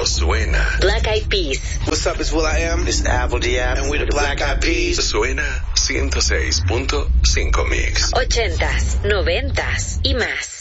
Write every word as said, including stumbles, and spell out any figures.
Esto suena. Black Eyed Peas. What's up, it's Will I Am. It's Apple Diab. And we're the Black Eyed Peas. Suena ciento seis punto cinco Mix. Ochentas, noventas y más.